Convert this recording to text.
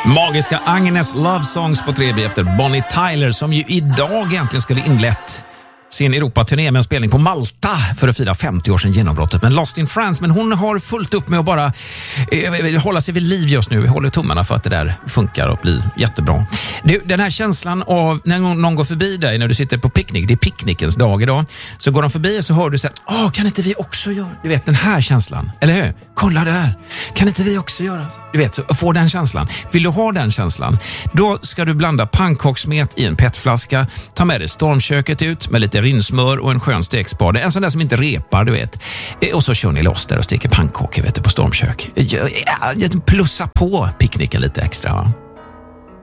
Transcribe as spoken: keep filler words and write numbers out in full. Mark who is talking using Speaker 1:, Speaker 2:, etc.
Speaker 1: Magiska Agnes Love Songs på tre B efter Bonnie Tyler, som ju idag egentligen skulle inlett sin Europaturné med en spelning på Malta för att fira femtio år sedan genombrottet, men Lost in France. Men hon har fullt upp med att bara eh, hålla sig vid liv just nu. Vi håller tummarna för att det där funkar och blir jättebra. Du, den här känslan av när någon går förbi dig när du sitter på picknick, det är picknickens dag idag, så går de förbi och så hör du så här: åh, kan inte vi också göra? Du vet, den här känslan, eller hur? Kolla det här, kan inte vi också göra? Du vet, så få den känslan. Vill du ha den känslan, då ska du blanda pannkakssmet i en petflaska, ta med dig stormköket ut med lite rinsmör och en skön stekspade, en sån där som inte repar, du vet. Och så kör ni loss där och steker pannkakor, vet du, på stormkök. Plussa på picknicken lite extra, va?